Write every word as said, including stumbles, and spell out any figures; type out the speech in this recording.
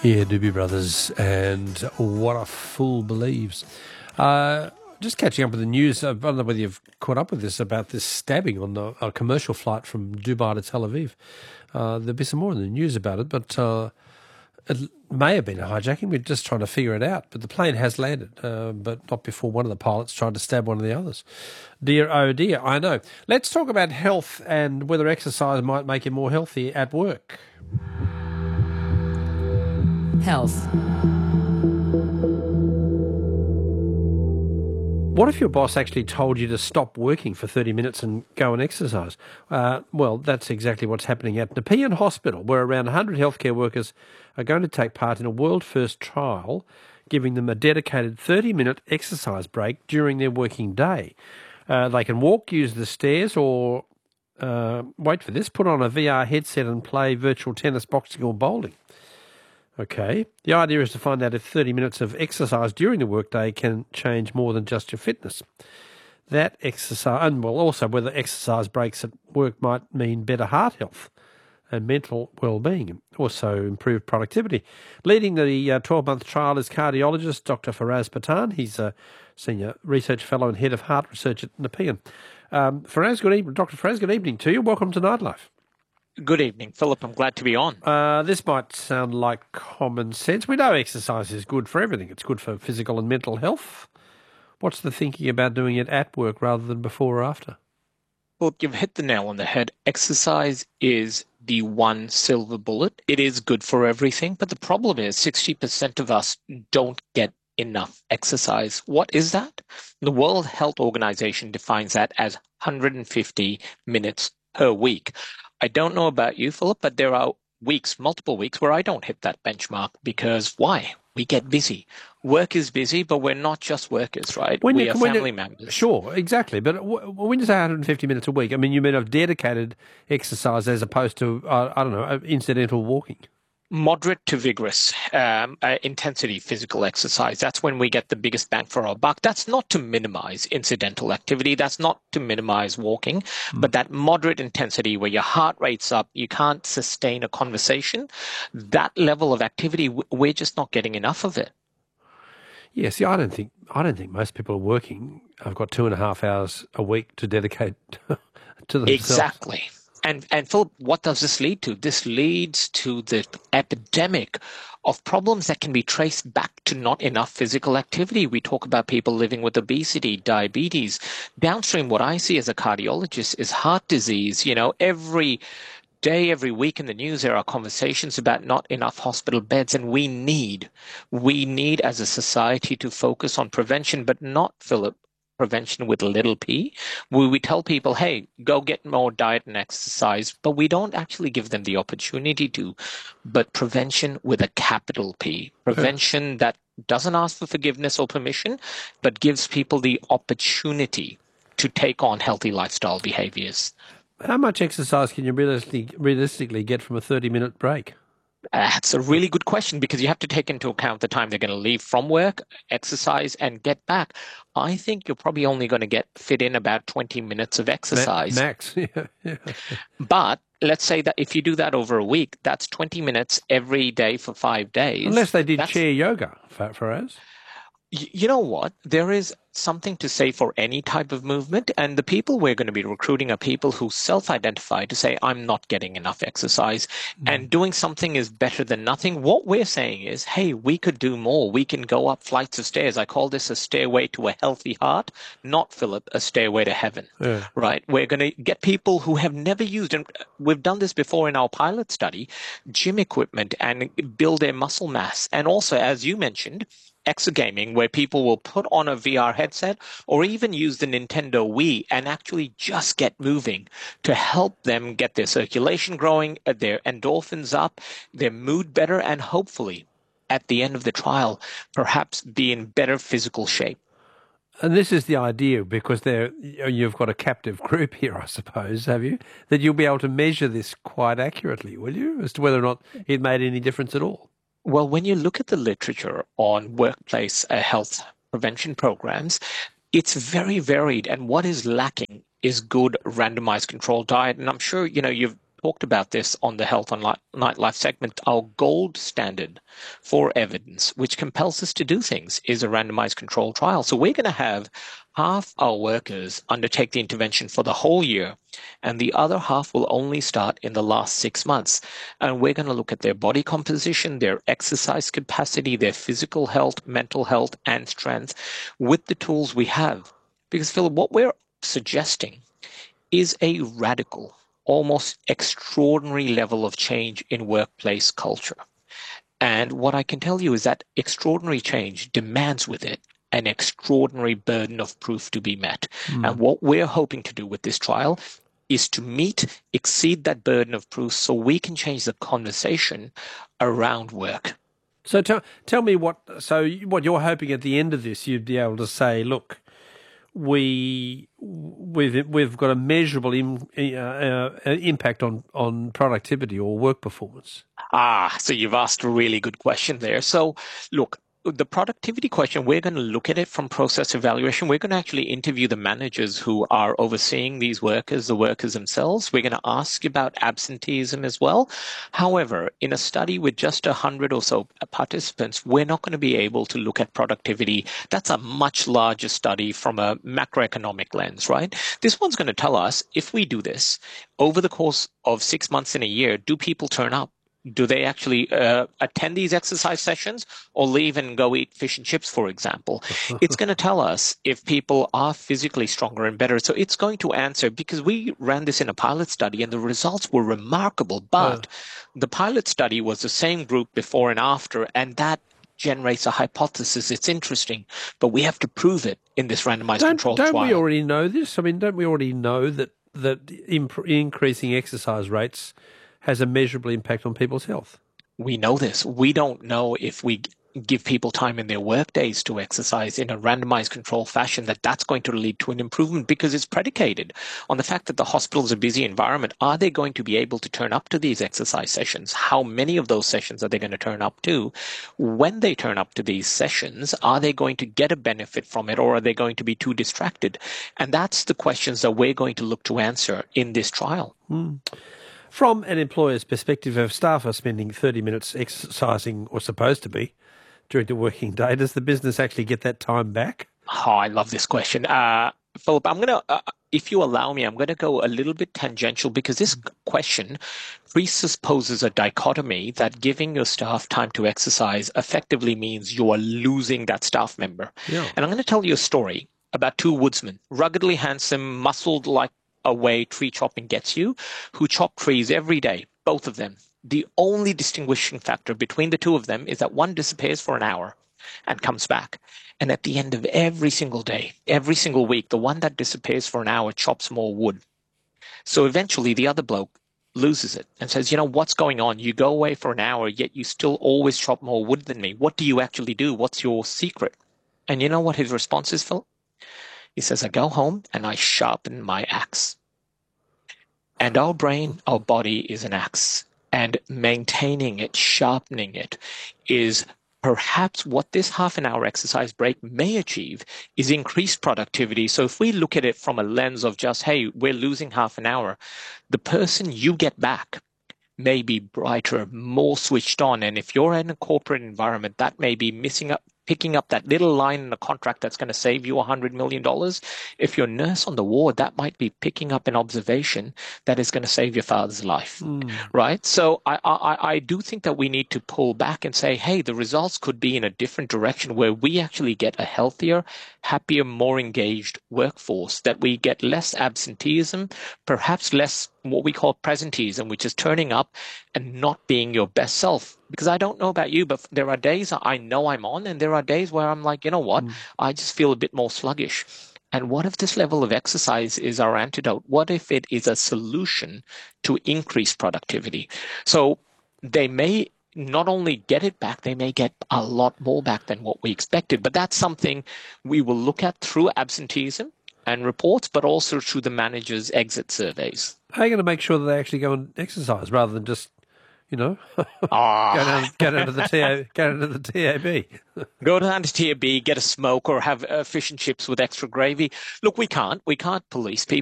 Yeah, Doobie Brothers, and What a Fool Believes. Uh, just catching up with the news, I don't know whether you've caught up with this, about this stabbing on the, a commercial flight from Dubai to Tel Aviv. Uh, there'll be some more in the news about it, but uh, it may have been a hijacking. We're just trying to figure it out. But the plane has landed, uh, but not before one of the pilots tried to stab one of the others. Dear, oh dear, I know. Let's talk about health and whether exercise might make you more healthy at work. Health. What if your boss actually told you to stop working for thirty minutes and go and exercise? Uh, well, that's exactly what's happening at Nepean Hospital, where around one hundred healthcare workers are going to take part in a world-first trial, giving them a dedicated thirty-minute exercise break during their working day. Uh, they can walk, use the stairs, or, uh, wait for this, put on a V R headset and play virtual tennis, boxing or bowling. Okay. The idea is to find out if thirty minutes of exercise during the workday can change more than just your fitness. That exercise, and well, also whether exercise breaks at work might mean better heart health and mental well-being, also improved productivity. Leading the uh, twelve-month trial is cardiologist Doctor Faraz Patan. He's a senior research fellow and head of heart research at Nepean. Um, Faraz, good evening. Doctor Faraz, good evening to you. Welcome to Nightlife. Good evening, Philip. I'm glad to be on. Uh, this might sound like common sense. We know exercise is good for everything. It's good for physical and mental health. What's the thinking about doing it at work rather than before or after? Well, you've hit the nail on the head. Exercise is the one silver bullet. It is good for everything, but the problem is sixty percent of us don't get enough exercise. What is that? The World Health Organization defines that as one hundred fifty minutes per week. I don't know about you, Philip, but there are weeks, multiple weeks, where I don't hit that benchmark because why? We get busy. Work is busy, but we're not just workers, right? When we you, are when family you, members. Sure, exactly. But w- when you say one hundred fifty minutes a week, I mean, you mean of dedicated exercise as opposed to, uh, I don't know, incidental walking? Moderate to vigorous um, uh, intensity physical exercise. That's when we get the biggest bang for our buck. That's not to minimize incidental activity. That's not to minimize walking, mm. but that moderate intensity where your heart rate's up, you can't sustain a conversation. That level of activity, we're just not getting enough of it. Yeah, see, I don't think I don't think most people are working. I've got two and a half hours a week to dedicate to themselves. Exactly. And, and Philip, what does this lead to? This leads to the epidemic of problems that can be traced back to not enough physical activity. We talk about people living with obesity, diabetes. Downstream, what I see as a cardiologist is heart disease. You know, every day, every week in the news, there are conversations about not enough hospital beds. And we need, we need as a society to focus on prevention, but not, Philip, prevention with a little p. We, we tell people, hey, go get more diet and exercise, but we don't actually give them the opportunity to. But prevention with a capital P. Prevention that doesn't ask for forgiveness or permission, but gives people the opportunity to take on healthy lifestyle behaviors. How much exercise can you realistically, realistically get from a thirty-minute break? That's a really good question because you have to take into account the time they're going to leave from work, exercise, and get back. I think you're probably only going to get fit in about twenty minutes of exercise. Max, yeah, yeah. But let's say that if you do that over a week, that's twenty minutes every day for five days. Unless they did that's, chair yoga, Faraz. You know what? There is something to say for any type of movement. And the people we're going to be recruiting are people who self-identify to say, I'm not getting enough exercise mm. and doing something is better than nothing. What we're saying is, hey, we could do more. We can go up flights of stairs. I call this a stairway to a healthy heart, not, Philip, a stairway to heaven, yeah. right? We're going to get people who have never used, and we've done this before in our pilot study, gym equipment and build their muscle mass. And also, as you mentioned, exergaming, where people will put on a V R headset or even use the Nintendo Wii and actually just get moving to help them get their circulation growing, their endorphins up, their mood better, and hopefully at the end of the trial, perhaps be in better physical shape. And this is the idea, because there you've got a captive group here, I suppose, have you? That you'll be able to measure this quite accurately, will you, as to whether or not it made any difference at all? Well, when you look at the literature on workplace uh, health prevention programs, it's very varied. And what is lacking is good randomized controlled diet. And I'm sure, you know, you've talked about this on the Health on Nightlife segment. Our gold standard for evidence, which compels us to do things, is a randomized controlled trial. So we're going to have half our workers undertake the intervention for the whole year, and the other half will only start in the last six months. And we're going to look at their body composition, their exercise capacity, their physical health, mental health, and strength with the tools we have. Because, Philip, what we're suggesting is a radical, almost extraordinary level of change in workplace culture. And what I can tell you is that extraordinary change demands with it an extraordinary burden of proof to be met. Mm. And what we're hoping to do with this trial is to meet, exceed that burden of proof so we can change the conversation around work. So tell, tell me what, so what you're hoping at the end of this, you'd be able to say, look, we, we've, we've got a measurable im, uh, uh, impact on, on productivity or work performance. Ah, so you've asked a really good question there. So look, the productivity question, we're going to look at it from process evaluation. We're going to actually interview the managers who are overseeing these workers, the workers themselves. We're going to ask about absenteeism as well. However, in a study with just one hundred or so participants, we're not going to be able to look at productivity. That's a much larger study from a macroeconomic lens, right? This one's going to tell us, if we do this, over the course of six months in a year, do people turn up? Do they actually uh, attend these exercise sessions or leave and go eat fish and chips, for example? It's going to tell us if people are physically stronger and better. So it's going to answer, because we ran this in a pilot study and the results were remarkable. But uh. the pilot study was the same group before and after, and that generates a hypothesis. It's interesting, but we have to prove it in this randomized don't, controlled don't trial. Don't we already know this? I mean, don't we already know that, that imp- increasing exercise rates has a measurable impact on people's health? We know this. We don't know if we give people time in their work days to exercise in a randomized control fashion that that's going to lead to an improvement, because it's predicated on the fact that the hospital is a busy environment. Are they going to be able to turn up to these exercise sessions? How many of those sessions are they going to turn up to? When they turn up to these sessions, are they going to get a benefit from it, or are they going to be too distracted? And that's the questions that we're going to look to answer in this trial. Mm. From an employer's perspective, if staff are spending thirty minutes exercising, or supposed to be, during the working day, does the business actually get that time back? Oh, I love this question. Uh, Philip, I'm going to, uh, if you allow me, I'm going to go a little bit tangential, because this question presupposes a dichotomy that giving your staff time to exercise effectively means you are losing that staff member. Yeah. And I'm going to tell you a story about two woodsmen, ruggedly handsome, muscled like away tree chopping gets you, who chop trees every day, both of them. The only distinguishing factor between the two of them is that one disappears for an hour and comes back. And at the end of every single day, every single week, the one that disappears for an hour chops more wood. So eventually the other bloke loses it and says, you know, what's going on? You go away for an hour, yet you still always chop more wood than me. What do you actually do? What's your secret? And you know what his response is, Phil? He says, I go home and I sharpen my axe. And our brain, our body is an axe. And maintaining it, sharpening it, is perhaps what this half an hour exercise break may achieve, is increased productivity. So if we look at it from a lens of just, hey, we're losing half an hour, the person you get back may be brighter, more switched on. And if you're in a corporate environment, that may be missing up, picking up that little line in the contract that's going to save you one hundred million dollars. If you're a nurse on the ward, that might be picking up an observation that is going to save your father's life, mm. right? So I, I, I do think that we need to pull back and say, hey, the results could be in a different direction, where we actually get a healthier, happier, more engaged workforce, that we get less absenteeism, perhaps less what we call presenteeism, which is turning up and not being your best self. Because I don't know about you, but there are days I know I'm on, and there are days where I'm like, you know what, mm. I just feel a bit more sluggish. And what if this level of exercise is our antidote? What if it is a solution to increase productivity? So they may not only get it back, they may get a lot more back than what we expected. But that's something we will look at through absenteeism and reports, but also through the manager's exit surveys. How are you going to make sure that they actually go and exercise rather than just, you know, oh. go, down, go down to the T A, go down to the T A B? Go down to T A B, get a smoke, or have uh, fish and chips with extra gravy. Look, we can't. We can't police people.